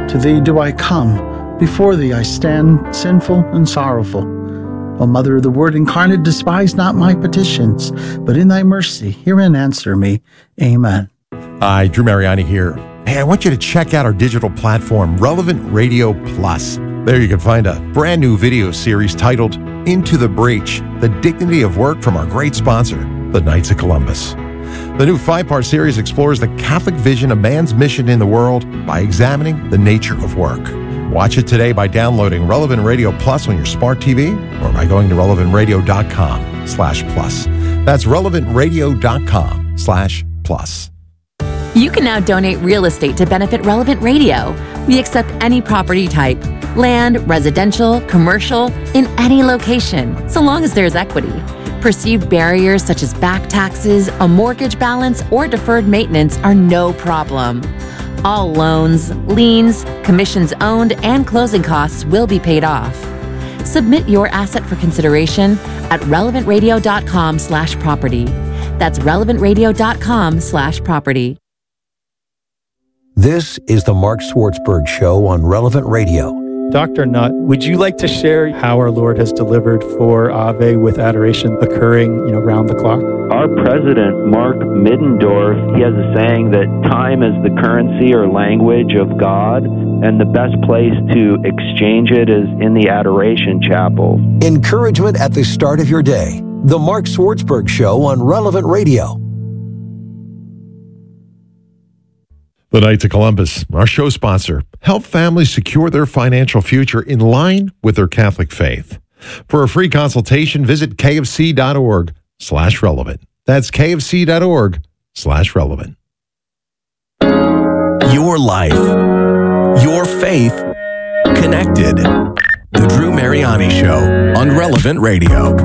To thee do I come, before thee I stand, sinful and sorrowful. O Mother of the Word incarnate, despise not my petitions, but in thy mercy hear and answer me. Amen. Hi, Drew Mariani here. Hey, I want you to check out our digital platform, Relevant Radio Plus. There you can find a brand new video series titled Into the Breach, The Dignity of Work from our great sponsor, the Knights of Columbus. The new 5-part series explores the Catholic vision of man's mission in the world by examining the nature of work. Watch it today by downloading Relevant Radio Plus on your smart TV or by going to relevantradio.com/plus. That's relevantradio.com/plus. You can now donate real estate to benefit Relevant Radio. We accept any property type, land, residential, commercial, in any location, so long as there's equity. Perceived barriers such as back taxes, a mortgage balance, or deferred maintenance are no problem. All loans, liens, commissions owned, and closing costs will be paid off. Submit your asset for consideration at relevantradio.com/property. That's relevantradio.com/property. This is the Mark Swartzberg Show on Relevant Radio. Dr. Nutt, would you like to share how our Lord has delivered for Ave with adoration occurring, round the clock? Our president, Mark Middendorf, he has a saying that time is the currency or language of God, and the best place to exchange it is in the adoration chapel. Encouragement at the start of your day. The Mark Swartzberg Show on Relevant Radio. The Knights of Columbus, our show sponsor, help families secure their financial future in line with their Catholic faith. For a free consultation, visit kfc.org/relevant. That's kfc.org/relevant. Your life, your faith, connected. The Drew Mariani Show on Relevant Radio.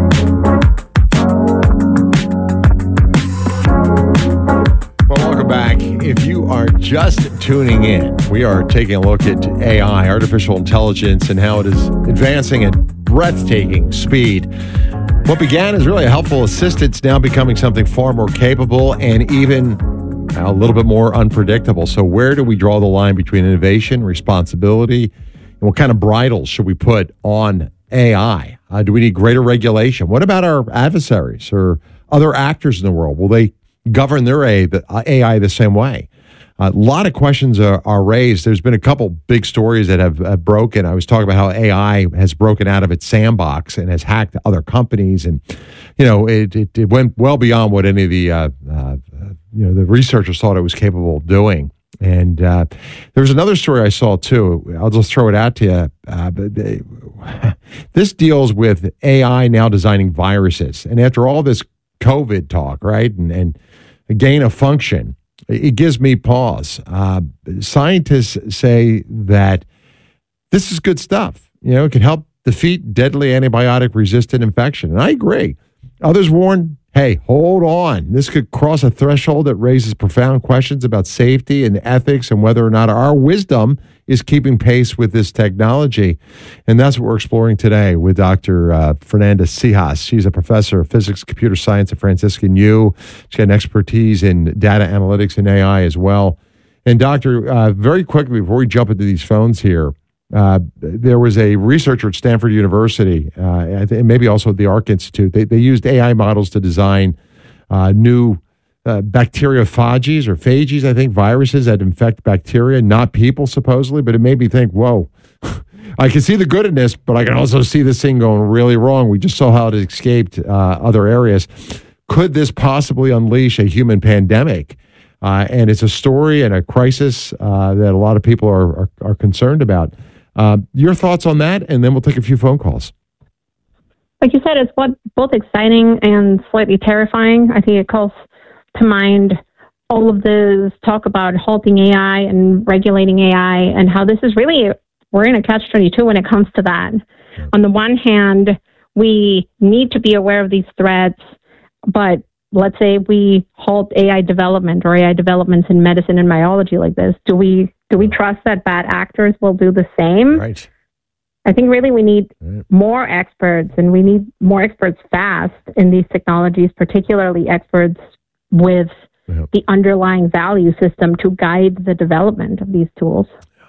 Welcome back. If you are just tuning in, we are taking a look at AI, artificial intelligence, and how it is advancing at breathtaking speed. What began as really a helpful assistant now becoming something far more capable and even a little bit more unpredictable. So where do we draw the line between innovation, responsibility, and what kind of bridles should we put on AI? Do we need greater regulation? What about our adversaries or other actors in the world? Will they govern their AI the same way? A lot of questions are raised. There's been a couple big stories that have broken. I was talking about how AI has broken out of its sandbox and has hacked other companies, and it went well beyond what any of the researchers thought it was capable of doing. And there was another story I saw too. I'll just throw it out to you. This deals with AI now designing viruses, and after all this COVID talk, right, and gain of function, it gives me pause. Scientists say that this is good stuff. It can help defeat deadly antibiotic-resistant infection, and I agree. Others warn, hey, hold on. This could cross a threshold that raises profound questions about safety and ethics and whether or not our wisdom is keeping pace with this technology. And that's what we're exploring today with Dr. Fernanda Sejas. She's a professor of physics, computer science at Franciscan U. She's got an expertise in data analytics and AI as well. And Doctor, very quickly, before we jump into these phones here, there was a researcher at Stanford University, and maybe also at the Arc Institute. They used AI models to design new bacteriophages or phages, I think, viruses that infect bacteria, not people, supposedly. But it made me think, whoa, I can see the good in this, but I can also see this thing going really wrong. We just saw how it escaped other areas. Could this possibly unleash a human pandemic? And it's a story and a crisis that a lot of people are concerned about. Your thoughts on that, and then we'll take a few phone calls. Like you said, it's both exciting and slightly terrifying. I think it calls to mind all of this talk about halting AI and regulating AI, and how this is really, we're in a catch-22 when it comes to that. On the one hand, we need to be aware of these threats, but let's say we halt AI development or AI developments in medicine and biology like this. Do we trust that bad actors will do the same? Right. I think really we need more experts, and we need more experts fast in these technologies, particularly experts with the underlying value system to guide the development of these tools.